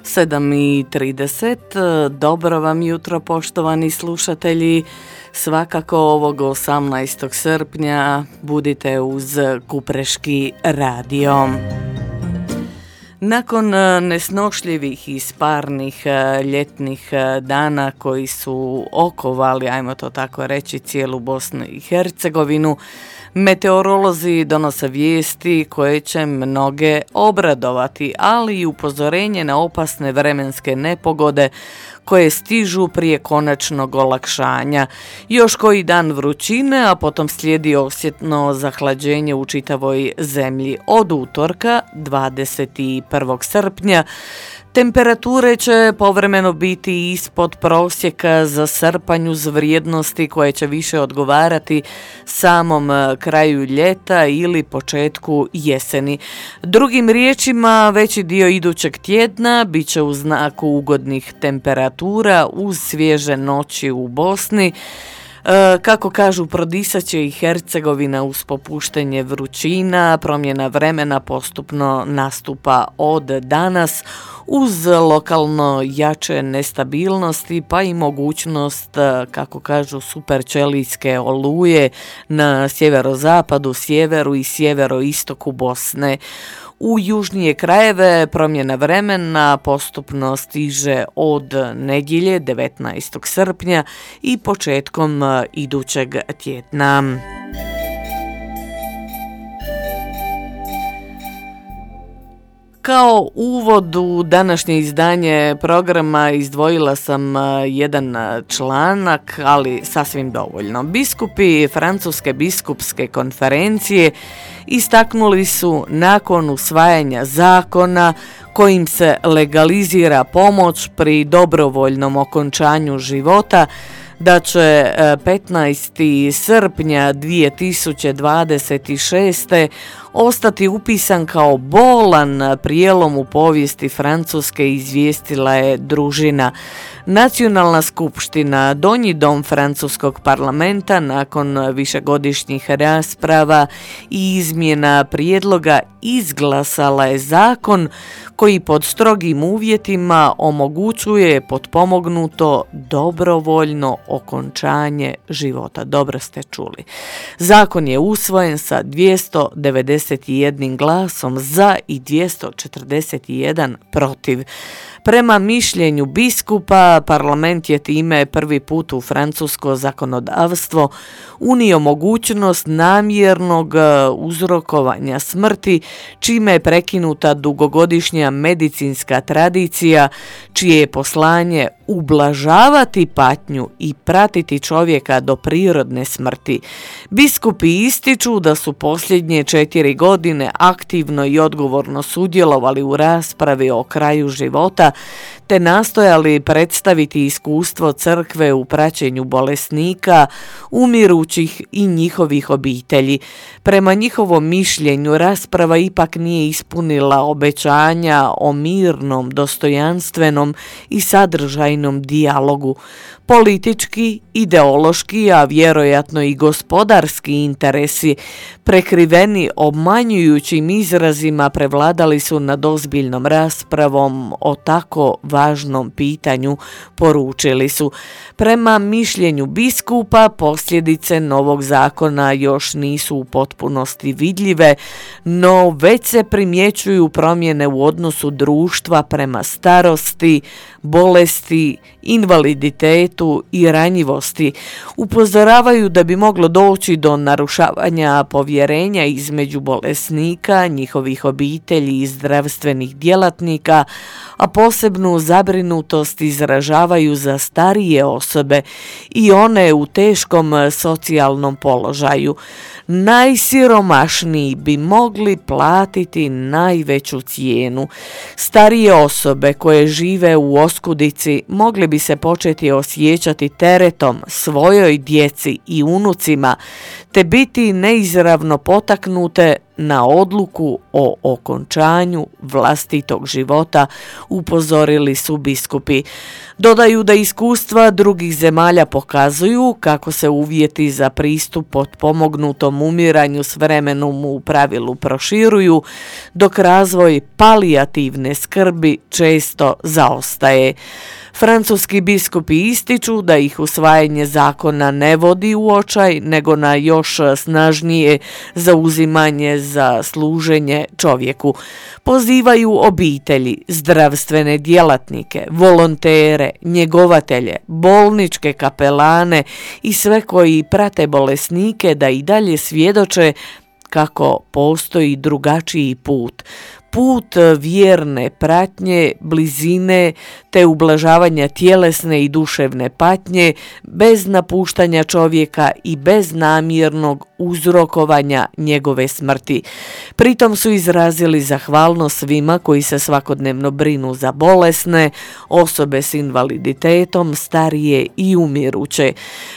7:30. Dobro vam jutro, poštovani slušatelji. Svakako ovog 18. srpnja budite uz Kupreški radio. Nakon nesnošljivih i sparnih ljetnih dana koji su okovali, ajmo to tako reći, cijelu Bosnu i Hercegovinu, meteorolozi donose vijesti koje će mnoge obradovati, ali i upozorenje na opasne vremenske nepogode koje stižu prije konačnog olakšanja. Još koji dan vrućine, a potom slijedi osjetno zahlađenje u čitavoj zemlji. Od utorka, 21. srpnja, temperature će povremeno biti ispod prosjeka za srpanj uz vrijednosti koje će više odgovarati samom kraju ljeta ili početku jeseni. Drugim riječima, veći dio idućeg tjedna bit će u znaku ugodnih temperatura uz svježe noći u Bosni. Kako kažu, prodisat će i Hercegovina uz popuštenje vrućina, promjena vremena postupno nastupa od danas uz lokalno jače nestabilnosti pa i mogućnost, kako kažu, superčelijske oluje na sjeverozapadu, sjeveru i sjeveroistoku Bosne. U južnije krajeve promjena vremena postupno stiže od nedjelje 19. srpnja i početkom idućeg tjedna. Kao uvod u današnje izdanje programa izdvojila sam jedan članak, ali sasvim dovoljno. Biskupi Francuske biskupske konferencije istaknuli su nakon usvajanja zakona kojim se legalizira pomoć pri dobrovoljnom okončanju života da će 15. srpnja 2026. ostati upisan kao bolan prijelom u povijesti Francuske, izvijestila je družina. Nacionalna skupština, donji dom francuskog parlamenta, nakon višegodišnjih rasprava i izmjena prijedloga izglasala je zakon koji pod strogim uvjetima omogućuje potpomognuto dobrovoljno okončanje života. Dobro ste čuli. Zakon je usvojen sa 291 glasom za i 241 protiv. Prema mišljenju biskupa, parlament je time prvi put u francusko zakonodavstvo unio mogućnost namjernog uzrokovanja smrti, čime je prekinuta dugogodišnja medicinska tradicija, čije je poslanje ublažavati patnju i pratiti čovjeka do prirodne smrti. Biskupi ističu da su posljednje 4 godine aktivno i odgovorno sudjelovali u raspravi o kraju života, te nastojali predstaviti iskustvo crkve u praćenju bolesnika, umirućih i njihovih obitelji. Prema njihovom mišljenju, rasprava ipak nije ispunila obećanja o mirnom, dostojanstvenom i sadržajnom dijalogu. Politički, ideološki, a vjerojatno i gospodarski interesi, prekriveni obmanjujućim izrazima, prevladali su nad ozbiljnom raspravom o tako važnom pitanju, poručili su. Prema mišljenju biskupa, posljedice novog zakona još nisu u potpunosti vidljive, no već se primjećuju promjene u odnosu društva prema starosti, bolesti, invaliditetu i ranjivosti. Upozoravaju da bi moglo doći do narušavanja povjerenja između bolesnika, njihovih obitelji i zdravstvenih djelatnika, a posebnu zabrinutost izražavaju za starije osobe i one u teškom socijalnom položaju. Najsiromašniji bi mogli platiti najveću cijenu. Starije osobe koje žive u oskudici mogli bi se početi osjećati teretom svojoj djeci i unucima, te biti neizravno potaknute na odluku o okončanju vlastitog života, upozorili su biskupi. Dodaju da iskustva drugih zemalja pokazuju kako se uvjeti za pristup potpomognutom umiranju s vremenom u pravilu proširuju, dok razvoj palijativne skrbi često zaostaje. Francuski biskupi ističu da ih usvajanje zakona ne vodi u očaj, nego na još snažnije zauzimanje za služenje čovjeku. Pozivaju obitelji, zdravstvene djelatnike, volontere, njegovatelje, bolničke kapelane i sve koji prate bolesnike da i dalje svjedoče kako postoji drugačiji put. Put vjerne pratnje, blizine te ublažavanja tjelesne i duševne patnje bez napuštanja čovjeka i bez namjernog uzrokovanja njegove smrti. Pritom su izrazili zahvalnost svima koji se svakodnevno brinu za bolesne, osobe s invaliditetom, starije i umiruće.